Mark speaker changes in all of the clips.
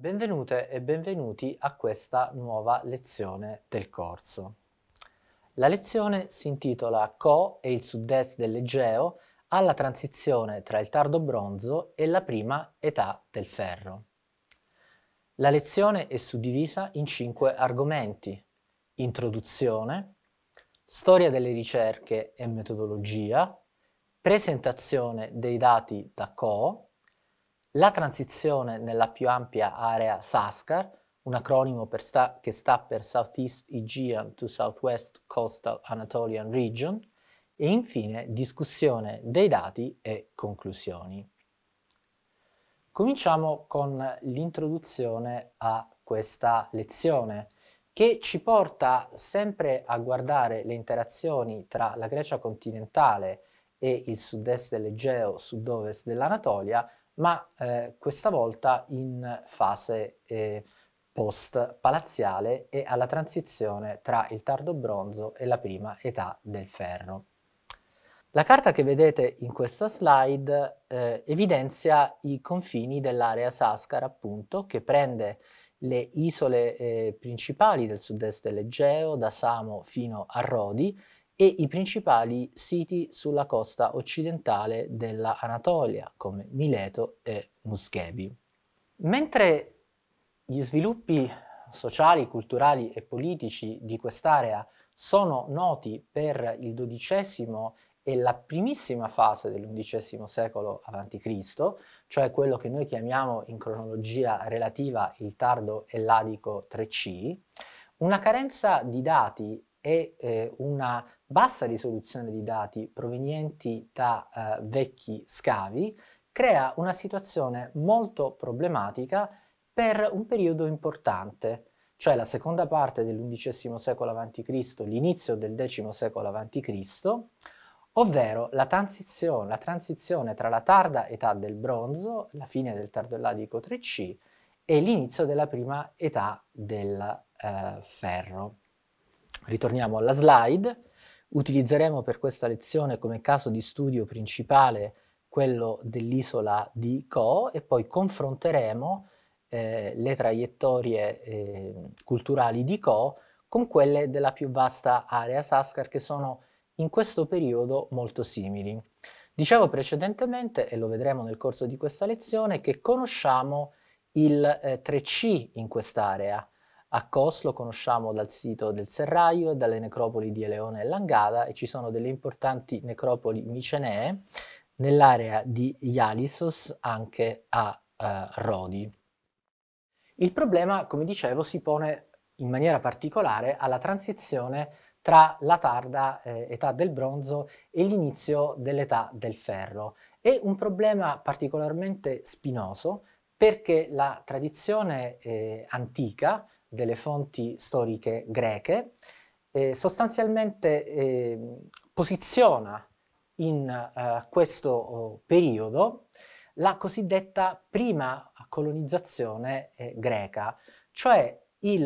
Speaker 1: Benvenute e benvenuti a questa nuova lezione del corso. La lezione si intitola Co e il sud-est dell'Egeo alla transizione tra il tardo bronzo e la prima età del ferro. La lezione è suddivisa in 5 argomenti: introduzione, storia delle ricerche e metodologia, presentazione dei dati da Co, la transizione nella più ampia area SASCAR, un acronimo che sta per Southeast Aegean to Southwest Coastal Anatolian Region, e infine discussione dei dati e conclusioni. Cominciamo con l'introduzione a questa lezione, che ci porta sempre a guardare le interazioni tra la Grecia continentale e il sud-est dell'Egeo, sud-ovest dell'Anatolia, ma questa volta in fase post-palaziale e alla transizione tra il tardo bronzo e la prima età del ferro. La carta che vedete in questa slide evidenzia i confini dell'area SASCAR, appunto, che prende le isole principali del sud-est dell'Egeo, da Samo fino a Rodi, e i principali siti sulla costa occidentale della Anatolia, come Mileto e Muschebi. Mentre gli sviluppi sociali, culturali e politici di quest'area sono noti per il XII e la primissima fase dell'undicesimo secolo a.C., cioè quello che noi chiamiamo in cronologia relativa il tardo elladico 3C, una carenza di dati e una bassa risoluzione di dati provenienti da vecchi scavi crea una situazione molto problematica per un periodo importante, cioè la seconda parte dell'undicesimo secolo a.C., l'inizio del X secolo a.C., ovvero la transizione tra la tarda età del bronzo, la fine del tardo elladico 3C, e l'inizio della prima età del ferro. Ritorniamo alla slide. Utilizzeremo per questa lezione come caso di studio principale quello dell'isola di Co e poi confronteremo le traiettorie culturali di Co con quelle della più vasta area SASCAR, che sono in questo periodo molto simili. Dicevo precedentemente, e lo vedremo nel corso di questa lezione, che conosciamo il 3C in quest'area. A Kos lo conosciamo dal sito del Serraglio e dalle necropoli di Eleone e Langada, e ci sono delle importanti necropoli micenee nell'area di Ialissos anche a Rodi. Il problema, come dicevo, si pone in maniera particolare alla transizione tra la tarda età del bronzo e l'inizio dell'età del ferro. È un problema particolarmente spinoso perché la tradizione antica delle fonti storiche greche sostanzialmente posiziona in questo periodo la cosiddetta prima colonizzazione greca, cioè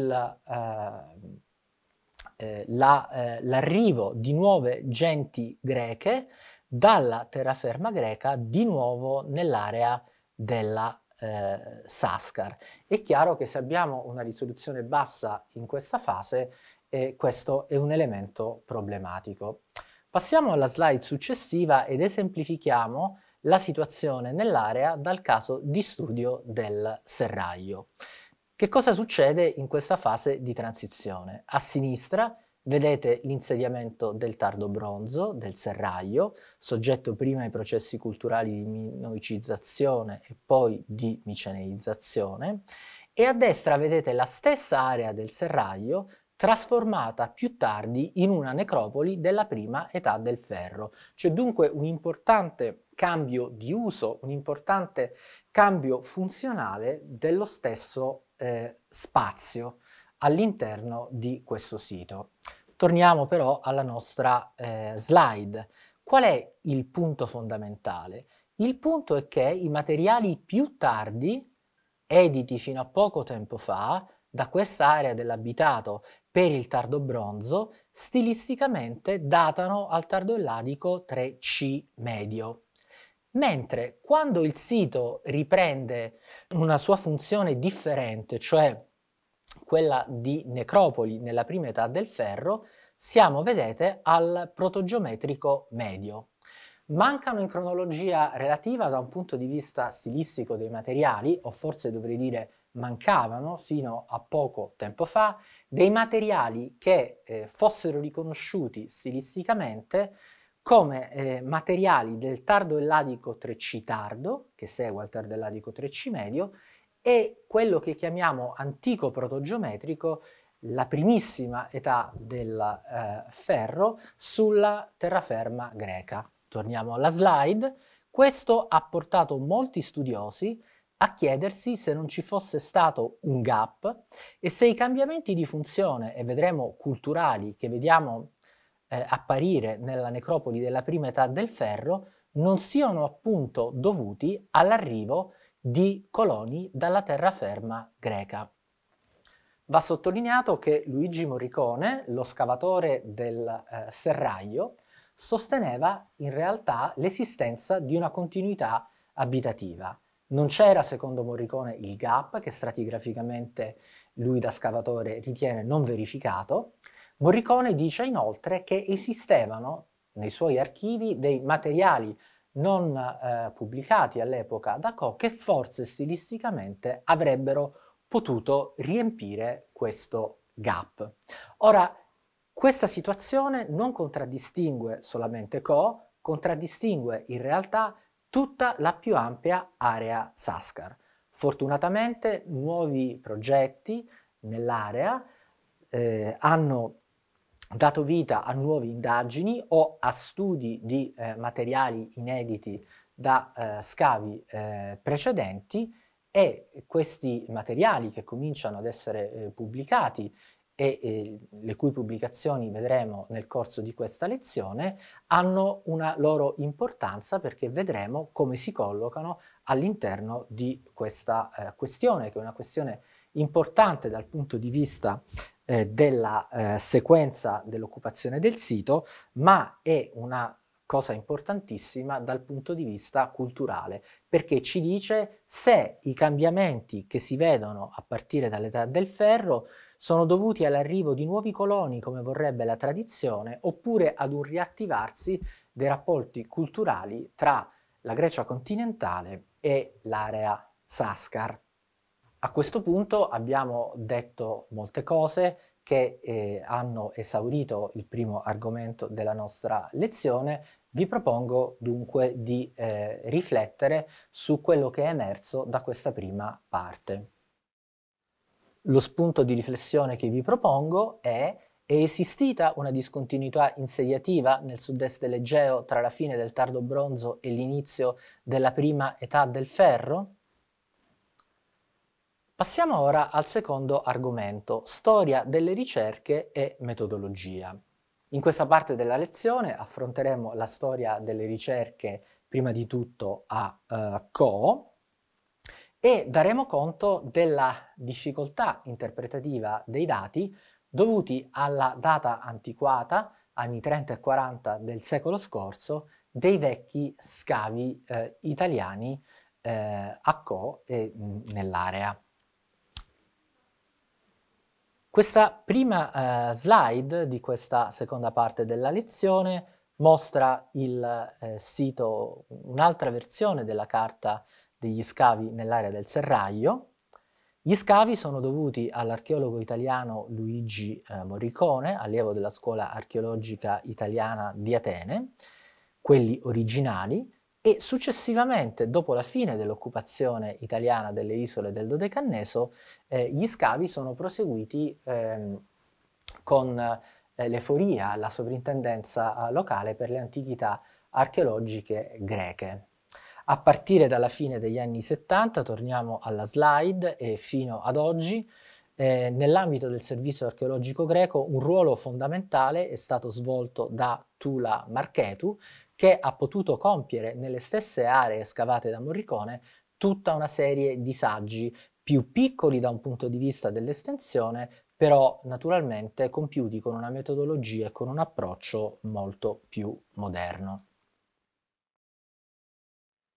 Speaker 1: l'arrivo di nuove genti greche dalla terraferma greca di nuovo nell'area della SASCAR. È chiaro che se abbiamo una risoluzione bassa in questa fase, questo è un elemento problematico. Passiamo alla slide successiva ed esemplifichiamo la situazione nell'area dal caso di studio del Serraglio. Che cosa succede in questa fase di transizione? A sinistra vedete l'insediamento del tardo bronzo, del Serraglio, soggetto prima ai processi culturali di minoicizzazione e poi di miceneizzazione, e a destra vedete la stessa area del Serraglio trasformata più tardi in una necropoli della prima età del ferro. C'è dunque un importante cambio di uso, un importante cambio funzionale dello stesso spazio all'interno di questo sito. Torniamo però alla nostra slide. Qual è il punto fondamentale? Il punto è che i materiali più tardi, editi fino a poco tempo fa, da questa area dell'abitato per il tardo bronzo, stilisticamente datano al tardo elladico 3C medio. Mentre quando il sito riprende una sua funzione differente, cioè quella di necropoli nella prima età del ferro, siamo, vedete, al protogeometrico medio. Mancano in cronologia relativa da un punto di vista stilistico dei materiali, o forse dovrei dire mancavano fino a poco tempo fa, dei materiali che fossero riconosciuti stilisticamente come materiali del tardo elladico 3C tardo, che segue al tardo elladico 3C medio, e quello che chiamiamo antico protogeometrico, la primissima età del ferro sulla terraferma greca. Torniamo alla slide. Questo ha portato molti studiosi a chiedersi se non ci fosse stato un gap e se i cambiamenti di funzione, e vedremo culturali, che vediamo apparire nella necropoli della prima età del ferro, non siano appunto dovuti all'arrivo di coloni dalla terraferma greca. Va sottolineato che Luigi Morricone, lo scavatore del serraglio, sosteneva in realtà l'esistenza di una continuità abitativa. Non c'era, secondo Morricone, il gap che stratigraficamente lui da scavatore ritiene non verificato. Morricone dice inoltre che esistevano nei suoi archivi dei materiali non pubblicati all'epoca da Coe che forse stilisticamente avrebbero potuto riempire questo gap. Ora, questa situazione non contraddistingue solamente Co, contraddistingue in realtà tutta la più ampia area Sascar. Fortunatamente nuovi progetti nell'area hanno dato vita a nuove indagini o a studi di materiali inediti da scavi precedenti, e questi materiali che cominciano ad essere pubblicati e le cui pubblicazioni vedremo nel corso di questa lezione hanno una loro importanza, perché vedremo come si collocano all'interno di questa questione, che è una questione importante dal punto di vista della sequenza dell'occupazione del sito, ma è una cosa importantissima dal punto di vista culturale, perché ci dice se i cambiamenti che si vedono a partire dall'età del ferro sono dovuti all'arrivo di nuovi coloni, come vorrebbe la tradizione, oppure ad un riattivarsi dei rapporti culturali tra la Grecia continentale e l'area Sascar. A questo punto abbiamo detto molte cose che hanno esaurito il primo argomento della nostra lezione. Vi propongo dunque di riflettere su quello che è emerso da questa prima parte. Lo spunto di riflessione che vi propongo è esistita una discontinuità insediativa nel sud-est dell'Egeo tra la fine del tardo bronzo e l'inizio della prima età del ferro? Passiamo ora al secondo argomento, storia delle ricerche e metodologia. In questa parte della lezione affronteremo la storia delle ricerche prima di tutto a Co e daremo conto della difficoltà interpretativa dei dati dovuti alla data antiquata, anni 30 e 40 del secolo scorso, dei vecchi scavi italiani a Co e nell'area. Questa prima slide di questa seconda parte della lezione mostra il sito, un'altra versione della carta degli scavi nell'area del Serraglio. Gli scavi sono dovuti all'archeologo italiano Luigi Morricone, allievo della Scuola Archeologica Italiana di Atene, quelli originali, e successivamente, dopo la fine dell'occupazione italiana delle isole del Dodecanneso, gli scavi sono proseguiti con l'Eforia, la sovrintendenza locale per le antichità archeologiche greche. A partire dalla fine degli anni 70, torniamo alla slide, e fino ad oggi, nell'ambito del servizio archeologico greco un ruolo fondamentale è stato svolto da Tula Marchetu, che ha potuto compiere nelle stesse aree scavate da Morricone tutta una serie di saggi più piccoli da un punto di vista dell'estensione, però naturalmente compiuti con una metodologia e con un approccio molto più moderno.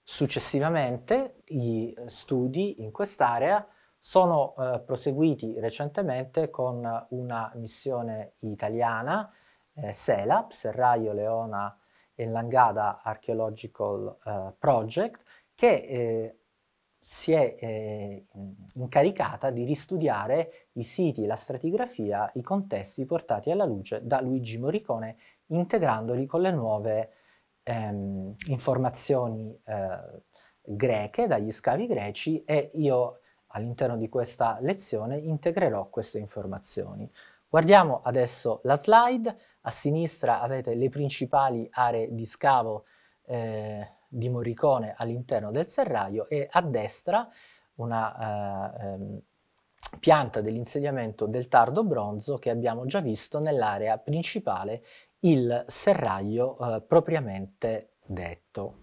Speaker 1: Successivamente i studi in quest'area sono proseguiti recentemente con una missione italiana, SELAP, Serrallo Leona e Langada Archaeological Project, che si è incaricata di ristudiare i siti, la stratigrafia, i contesti portati alla luce da Luigi Morricone, integrandoli con le nuove informazioni greche, dagli scavi greci, e io all'interno di questa lezione integrerò queste informazioni. Guardiamo adesso la slide. A sinistra avete le principali aree di scavo di Morricone all'interno del serraglio, e a destra una pianta dell'insediamento del tardo bronzo che abbiamo già visto nell'area principale, il serraglio propriamente detto.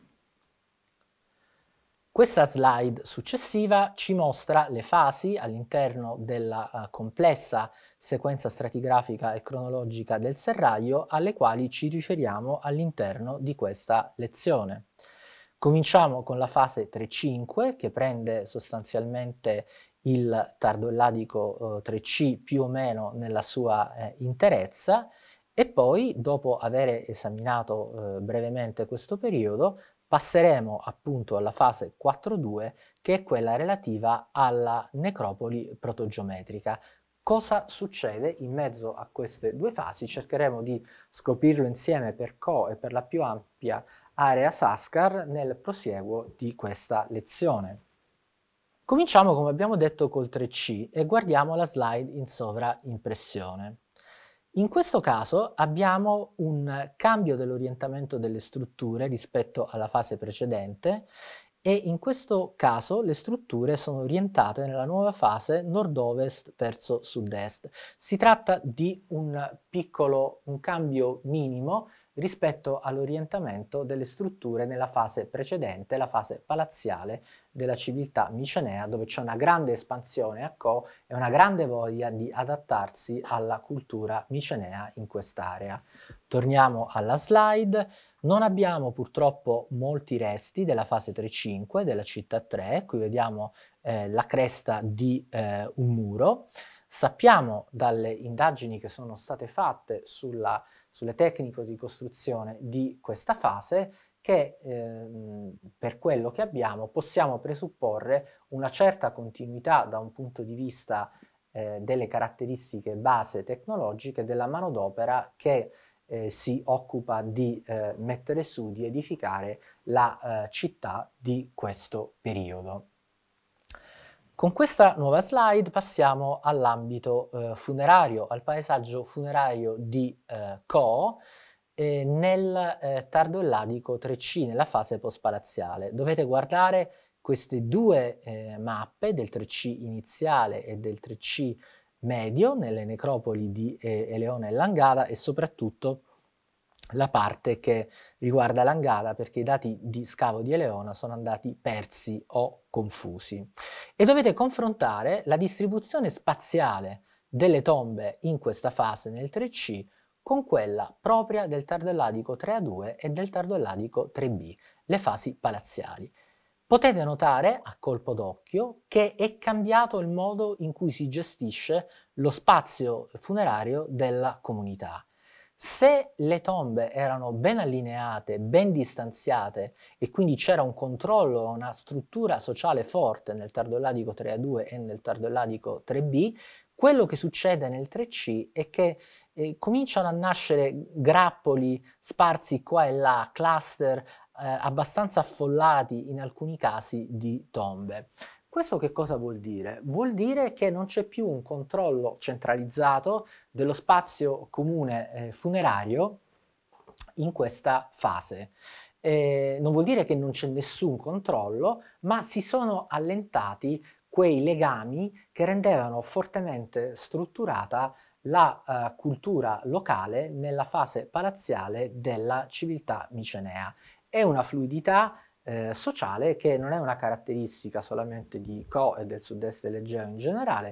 Speaker 1: Questa slide successiva ci mostra le fasi all'interno della complessa sequenza stratigrafica e cronologica del serraglio alle quali ci riferiamo all'interno di questa lezione. Cominciamo con la fase 3-5, che prende sostanzialmente il tardo elladico 3C più o meno nella sua interezza, e poi, dopo aver esaminato brevemente questo periodo, passeremo appunto alla fase 4-2, che è quella relativa alla necropoli protogeometrica. Cosa succede in mezzo a queste due fasi? Cercheremo di scoprirlo insieme per Co e per la più ampia area Sascar nel prosieguo di questa lezione. Cominciamo, come abbiamo detto, col 3C e guardiamo la slide in sovraimpressione. In questo caso abbiamo un cambio dell'orientamento delle strutture rispetto alla fase precedente, e in questo caso le strutture sono orientate nella nuova fase nord-ovest verso sud-est. Si tratta di un cambio minimo rispetto all'orientamento delle strutture nella fase precedente, la fase palaziale della civiltà micenea, dove c'è una grande espansione a Co e una grande voglia di adattarsi alla cultura micenea in quest'area. Torniamo alla slide. Non abbiamo purtroppo molti resti della fase 3-5, della città 3, qui vediamo la cresta di un muro. Sappiamo dalle indagini che sono state fatte sulle tecniche di costruzione di questa fase che per quello che abbiamo possiamo presupporre una certa continuità da un punto di vista delle caratteristiche base tecnologiche della manodopera che si occupa di mettere su, di edificare la città di questo periodo. Con questa nuova slide passiamo all'ambito funerario, al paesaggio funerario di Co nel tardo elladico 3C, nella fase post-palaziale. Dovete guardare queste due mappe del 3C iniziale e del 3C medio nelle necropoli di Eleona e Langada, e soprattutto la parte che riguarda Langada, perché i dati di scavo di Eleona sono andati persi o confusi. E dovete confrontare la distribuzione spaziale delle tombe in questa fase nel 3C con quella propria del tardo elladico 3A2 e del tardo elladico 3B, le fasi palaziali. Potete notare a colpo d'occhio che è cambiato il modo in cui si gestisce lo spazio funerario della comunità. Se le tombe erano ben allineate, ben distanziate, e quindi c'era un controllo, una struttura sociale forte nel tardo elladico 3A2 e nel tardo elladico 3B, quello che succede nel 3C è che cominciano a nascere grappoli sparsi qua e là, cluster abbastanza affollati in alcuni casi di tombe. Questo che cosa vuol dire? Vuol dire che non c'è più un controllo centralizzato dello spazio comune funerario in questa fase. Non vuol dire che non c'è nessun controllo, ma si sono allentati quei legami che rendevano fortemente strutturata la cultura locale nella fase palaziale della civiltà micenea. È una fluidità sociale che non è una caratteristica solamente di Co e del sud-est dell'Egeo in generale,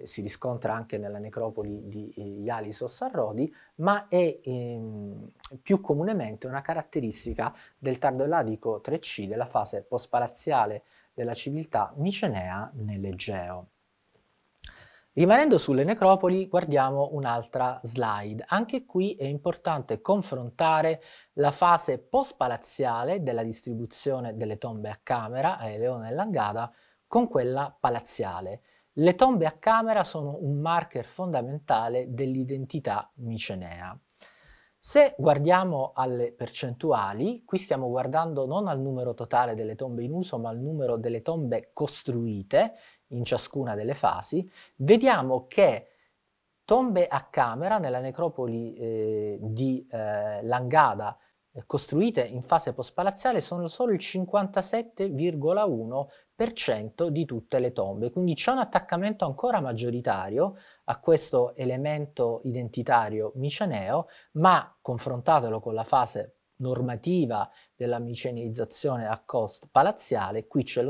Speaker 1: si riscontra anche nella necropoli di Ialisos a Rodi, ma è più comunemente una caratteristica del tardo elladico 3C, della fase postpalaziale della civiltà micenea nell'Egeo. Rimanendo sulle necropoli, guardiamo un'altra slide. Anche qui è importante confrontare la fase post-palaziale della distribuzione delle tombe a camera a Eleone e Langada con quella palaziale. Le tombe a camera sono un marker fondamentale dell'identità micenea. Se guardiamo alle percentuali, qui stiamo guardando non al numero totale delle tombe in uso, ma al numero delle tombe costruite in ciascuna delle fasi, vediamo che tombe a camera nella necropoli di Langada costruite in fase postpalaziale sono solo il 57,1% di tutte le tombe, quindi c'è un attaccamento ancora maggioritario a questo elemento identitario miceneo, ma confrontatelo con la fase normativa della micenizzazione a cost palaziale, qui c'è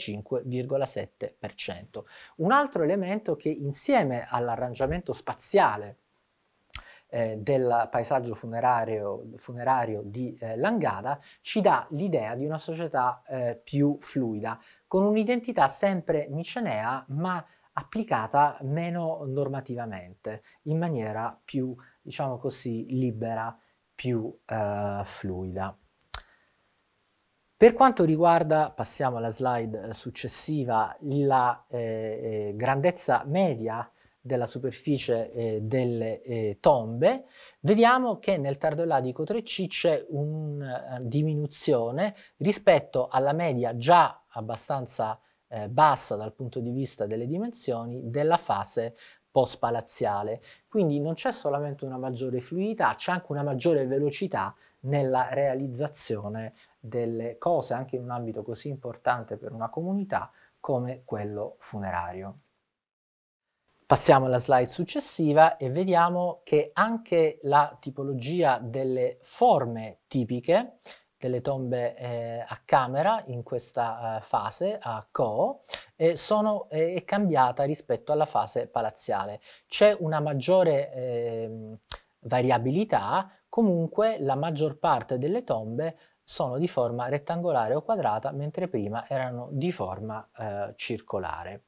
Speaker 1: l'85,7%. Un altro elemento che insieme all'arrangiamento spaziale del paesaggio funerario di Langada ci dà l'idea di una società più fluida, con un'identità sempre micenea ma applicata meno normativamente, in maniera più, diciamo così, libera, più fluida. Per quanto riguarda, passiamo alla slide successiva, la grandezza media della superficie delle tombe, vediamo che nel tardo elladico 3C c'è una diminuzione rispetto alla media già abbastanza bassa dal punto di vista delle dimensioni della fase post-palaziale. Quindi non c'è solamente una maggiore fluidità, c'è anche una maggiore velocità nella realizzazione delle cose, anche in un ambito così importante per una comunità come quello funerario. Passiamo alla slide successiva e vediamo che anche la tipologia delle forme tipiche delle tombe a camera in questa fase, a Ko, è cambiata rispetto alla fase palaziale. C'è una maggiore variabilità, comunque la maggior parte delle tombe sono di forma rettangolare o quadrata, mentre prima erano di forma circolare.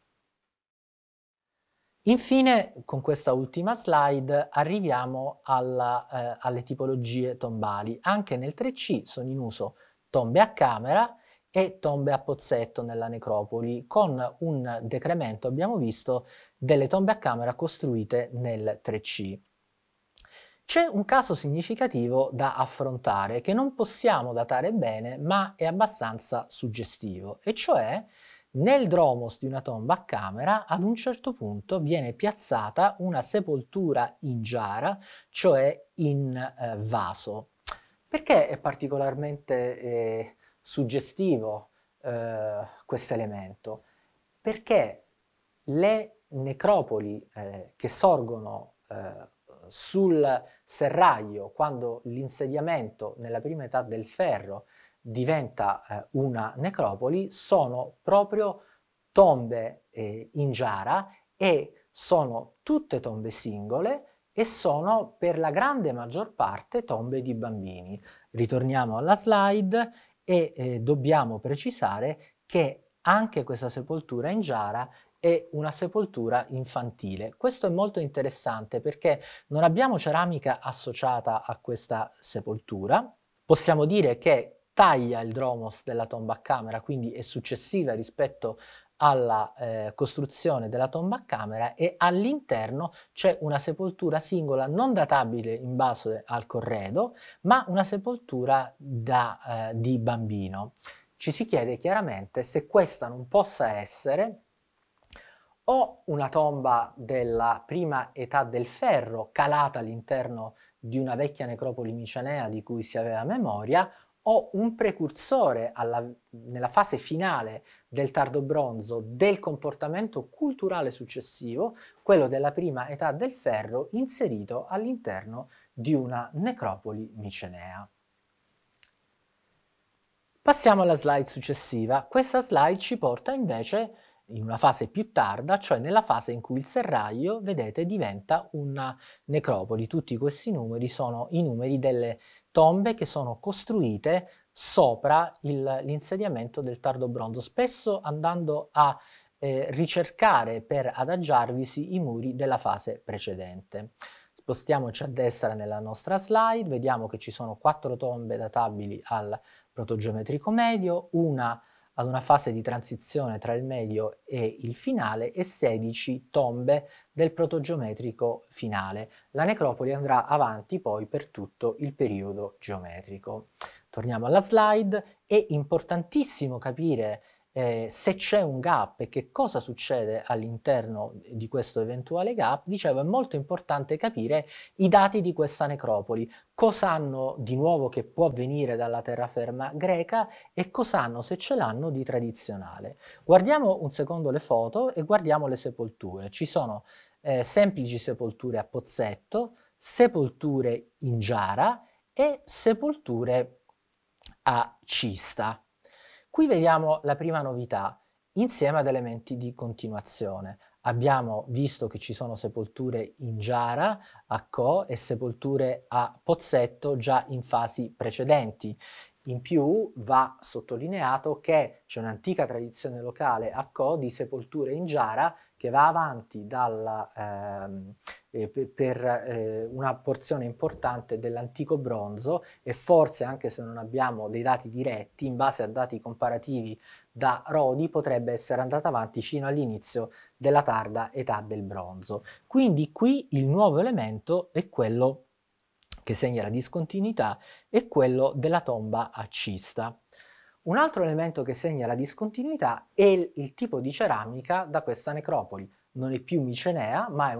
Speaker 1: Infine, con questa ultima slide, arriviamo alle tipologie tombali. Anche nel 3C sono in uso tombe a camera e tombe a pozzetto nella necropoli, con un decremento, abbiamo visto, delle tombe a camera costruite nel 3C. C'è un caso significativo da affrontare che non possiamo datare bene, ma è abbastanza suggestivo, e cioè nel dromos di una tomba a camera ad un certo punto viene piazzata una sepoltura in giara, cioè in vaso. Perché è particolarmente suggestivo questo elemento? Perché le necropoli che sorgono sul serraglio, quando l'insediamento nella prima età del ferro diventa una necropoli, sono proprio tombe in giara, e sono tutte tombe singole e sono per la grande maggior parte tombe di bambini. Ritorniamo alla slide e dobbiamo precisare che anche questa sepoltura in giara è una sepoltura infantile. Questo è molto interessante perché non abbiamo ceramica associata a questa sepoltura. Possiamo dire che taglia il dromos della tomba a camera, quindi è successiva rispetto alla costruzione della tomba a camera, e all'interno c'è una sepoltura singola non databile in base al corredo, ma una sepoltura di bambino. Ci si chiede chiaramente se questa non possa essere o una tomba della prima età del ferro calata all'interno di una vecchia necropoli micenea di cui si aveva memoria, o un precursore nella fase finale del tardo bronzo del comportamento culturale successivo, quello della prima età del ferro, inserito all'interno di una necropoli micenea. Passiamo alla slide successiva. Questa slide ci porta invece in una fase più tarda, cioè nella fase in cui il serraglio, vedete, diventa una necropoli. Tutti questi numeri sono i numeri delle tombe che sono costruite sopra l'insediamento del tardo bronzo, spesso andando a ricercare per adagiarvisi i muri della fase precedente. Spostiamoci a destra nella nostra slide, vediamo che ci sono 4 tombe databili al protogeometrico medio, una ad una fase di transizione tra il medio e il finale e 16 tombe del protogeometrico finale. La necropoli andrà avanti poi per tutto il periodo geometrico. Torniamo alla slide, è importantissimo capire se c'è un gap e che cosa succede all'interno di questo eventuale gap. Dicevo, è molto importante capire i dati di questa necropoli, cosa hanno di nuovo che può venire dalla terraferma greca e cosa hanno, se ce l'hanno, di tradizionale. Guardiamo un secondo le foto e guardiamo le sepolture. Ci sono semplici sepolture a pozzetto, sepolture in giara e sepolture a cista. Qui vediamo la prima novità, insieme ad elementi di continuazione. Abbiamo visto che ci sono sepolture in giara, a Co, e sepolture a pozzetto già in fasi precedenti. In più va sottolineato che c'è un'antica tradizione locale a Co di sepolture in giara che va avanti per una porzione importante dell'antico bronzo e forse, anche se non abbiamo dei dati diretti, in base a dati comparativi da Rodi, potrebbe essere andata avanti fino all'inizio della tarda età del bronzo. Quindi qui il nuovo elemento è quello che segna la discontinuità, è quello della tomba a cista. Un altro elemento che segna la discontinuità è il tipo di ceramica da questa necropoli. Non è più micenea, ma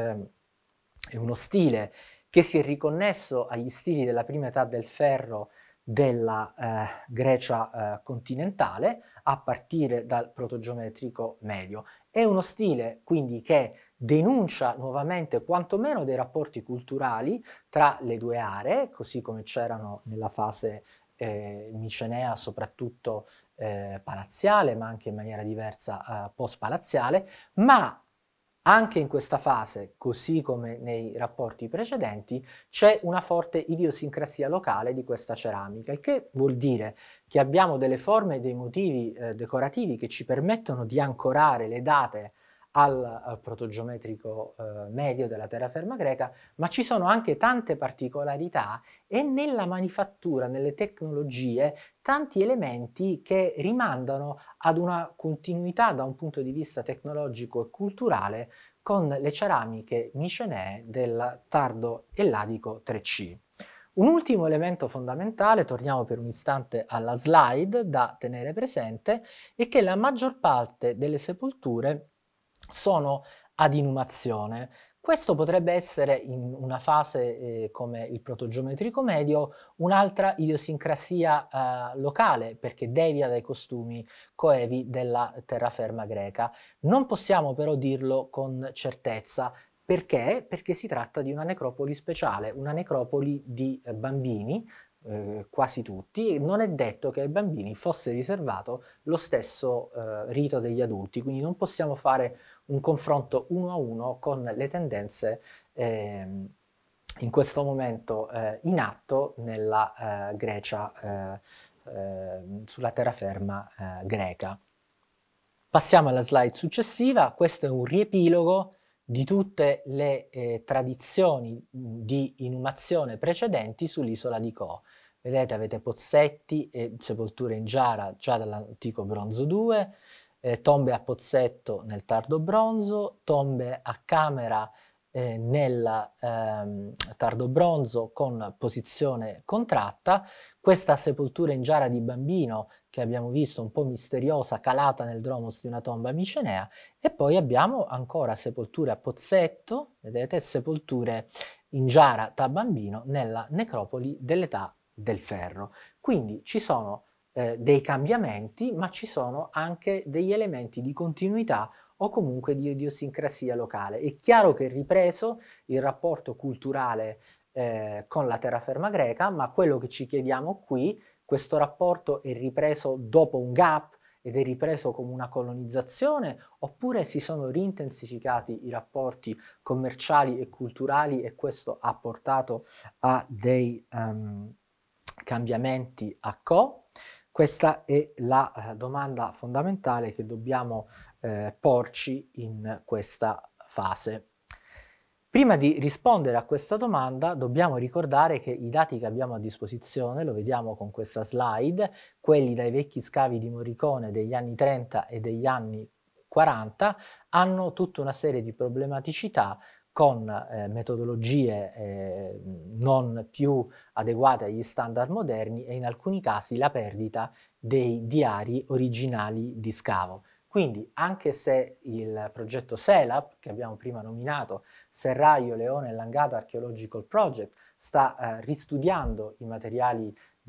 Speaker 1: è uno stile che si è riconnesso agli stili della prima età del ferro della Grecia continentale, a partire dal protogeometrico medio. È uno stile quindi che denuncia nuovamente quantomeno dei rapporti culturali tra le due aree, così come c'erano nella fase micenea, soprattutto palaziale, ma anche in maniera diversa post-palaziale, ma anche in questa fase, così come nei rapporti precedenti, c'è una forte idiosincrasia locale di questa ceramica, il che vuol dire che abbiamo delle forme e dei motivi decorativi che ci permettono di ancorare le date al protogeometrico medio della terraferma greca, ma ci sono anche tante particolarità e nella manifattura, nelle tecnologie, tanti elementi che rimandano ad una continuità da un punto di vista tecnologico e culturale con le ceramiche micenee del tardo elladico 3C. Un ultimo elemento fondamentale, torniamo per un istante alla slide da tenere presente, è che la maggior parte delle sepolture sono ad inumazione. Questo potrebbe essere, in una fase come il protogeometrico medio, un'altra idiosincrasia locale, perché devia dai costumi coevi della terraferma greca. Non possiamo però dirlo con certezza. Perché? Perché si tratta di una necropoli speciale, una necropoli di bambini, quasi tutti, e non è detto che ai bambini fosse riservato lo stesso rito degli adulti, quindi non possiamo fare un confronto uno a uno con le tendenze in questo momento in atto nella Grecia, sulla terraferma greca. Passiamo alla slide successiva, questo è un riepilogo di tutte le tradizioni di inumazione precedenti sull'isola di Co. Vedete, avete pozzetti e sepolture in giara già dall'antico bronzo 2, tombe a pozzetto nel tardo bronzo, tombe a camera nel tardo bronzo con posizione contratta, questa sepoltura in giara di bambino che abbiamo visto un po' misteriosa calata nel dromos di una tomba micenea, e poi abbiamo ancora sepolture a pozzetto, vedete, sepolture in giara da bambino nella necropoli dell'età del ferro. Quindi ci sono dei cambiamenti, ma ci sono anche degli elementi di continuità o comunque di idiosincrasia locale. È chiaro che è ripreso il rapporto culturale con la terraferma greca, ma quello che ci chiediamo qui, questo rapporto è ripreso dopo un gap, ed è ripreso come una colonizzazione, oppure si sono rintensificati i rapporti commerciali e culturali e questo ha portato a dei cambiamenti a Questa è la domanda fondamentale che dobbiamo porci in questa fase. Prima di rispondere a questa domanda dobbiamo ricordare che i dati che abbiamo a disposizione, lo vediamo con questa slide, quelli dai vecchi scavi di Morricone degli anni 30 e degli anni 40, hanno tutta una serie di problematicità con metodologie non più adeguate agli standard moderni e in alcuni casi la perdita dei diari originali di scavo. Quindi anche se il progetto SELAP, che abbiamo prima nominato, Serrallo, Leone e Langata Archaeological Project, sta ristudiando i materiali